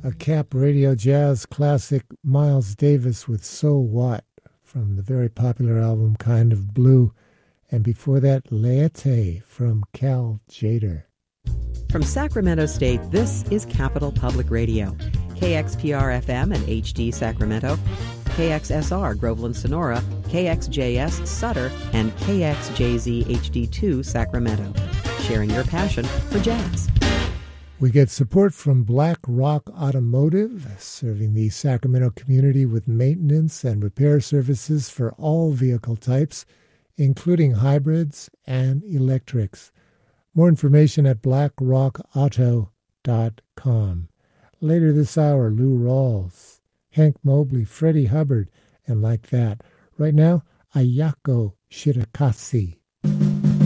A Cap Radio Jazz classic, Miles Davis with So What, from the very popular album Kind of Blue. And before that, Laete from Cal Tjader. From Sacramento State, this is Capital Public Radio. KXPR-FM and HD Sacramento, KXSR Groveland Sonora, KXJS Sutter, and KXJZ HD2 Sacramento. Sharing your passion for jazz. We get support from Black Rock Automotive, serving the Sacramento community with maintenance and repair services for all vehicle types, including hybrids and electrics. More information at blackrockauto.com. Later this hour, Lou Rawls, Hank Mobley, Freddie Hubbard, and like that. Right now, Ayako Shirakase.